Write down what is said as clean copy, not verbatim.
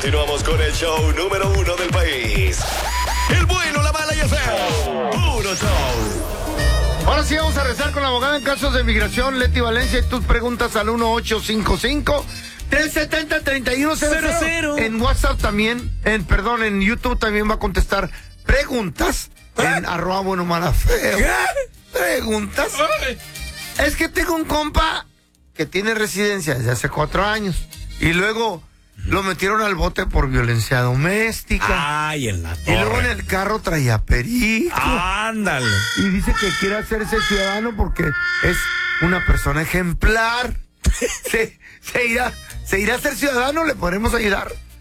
Continuamos con el show número 1 del país. El bueno, la mala y el feo. Puro show. Ahora sí vamos a rezar con la abogada en casos de migración, Leti Valencia, y tus preguntas al 1855-370-3100. En WhatsApp también, en YouTube también va a contestar preguntas en @ bueno, mala, feo. Preguntas. Es que tengo un compa que tiene residencia desde hace 4 años y luego lo metieron al bote por violencia doméstica. Ay, en la torre. Y luego en el carro traía perico. Ándale. Y dice que quiere hacerse ciudadano porque es una persona ejemplar. ¿Se irá a ser ciudadano? ¿Le podremos ayudar?